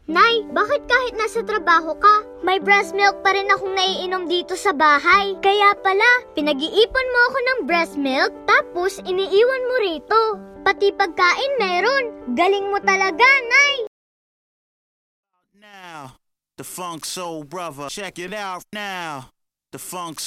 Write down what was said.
Nay, bakit kahit nasa trabaho ka, may breast milk pa rin akong naiinom dito sa bahay? Kaya pala, pinag-iipon mo ako ng breast milk, tapos iniiwan mo rito. Pati pagkain meron. Galing mo talaga, Nay! Now, the Funk Soul Brother. Check it out now. The Funk